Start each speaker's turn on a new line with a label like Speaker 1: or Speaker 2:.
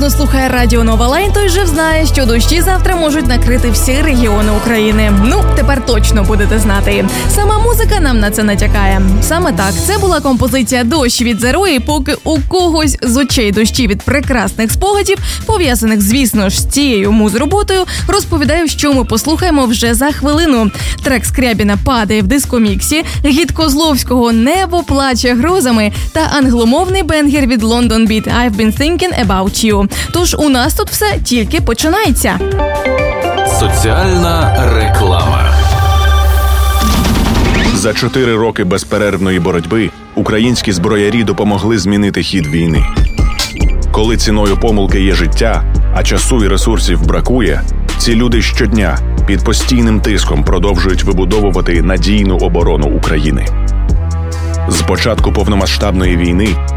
Speaker 1: уважно слухає Радіо Нова Лайн, той же знає, що дощі завтра можуть накрити всі регіони України. Ну, тепер точно будете знати. Сама музика нам на це натякає. Саме так, це була композиція «Дощ» від Zero, і поки у когось з очей дощі від прекрасних спогадів, пов'язаних, звісно ж, з цією муз-роботою, розповідаю, що ми послухаємо вже за хвилину. Трек Скрябіна «Падає» в дискоміксі, гіт Козловського «Небо плаче грозами» та англомовний бенгер від London Beat «I've been thinking about you». Тож у нас тут все тільки починається.
Speaker 2: Соціальна реклама.
Speaker 3: За 4 роки безперервної боротьби українські зброярі допомогли змінити хід війни. Коли ціною помилки є життя, а часу і ресурсів бракує, ці люди щодня під постійним тиском продовжують вибудовувати надійну оборону України. З початку повномасштабної війни